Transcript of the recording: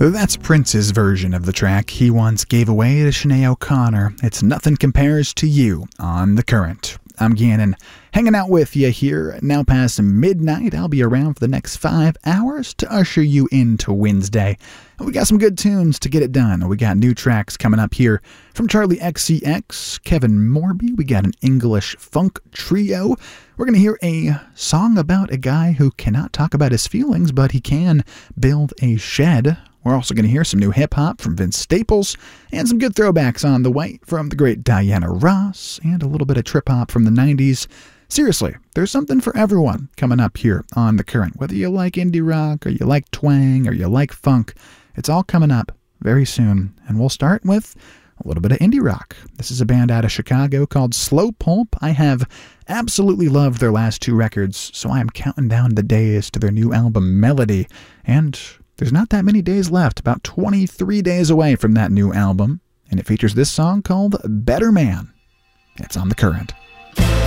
That's Prince's version of the track he once gave away to Sinead O'Connor. It's Nothing Compares to You on The Current. I'm Gannon, hanging out with you here now past midnight. I'll be around for the next 5 hours to usher you into Wednesday. We got some good tunes to get it done. We got new tracks coming up here from Charlie XCX, Kevin Morby. We got an English funk trio. We're going to hear a song about a guy who cannot talk about his feelings, but he can build a shed. We're also going to hear some new hip-hop from Vince Staples and some good throwbacks on the way from the great Diana Ross and a little bit of trip-hop from the 90s. Seriously, there's something for everyone coming up here on The Current. Whether you like indie rock or you like twang or you like funk, it's all coming up very soon. And we'll start with a little bit of indie rock. This is a band out of Chicago called Slow Pulp. I have absolutely loved their last 2 records, so I am counting down the days to their new album Melody. And there's not that many days left, about 23 days away from that new album, and it features this song called Better Man. It's on The Current.